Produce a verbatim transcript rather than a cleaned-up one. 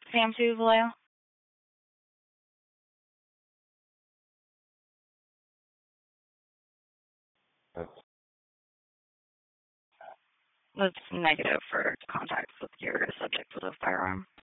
Sam two, Vallejo? That's That's negative for contacts with your subject with a firearm.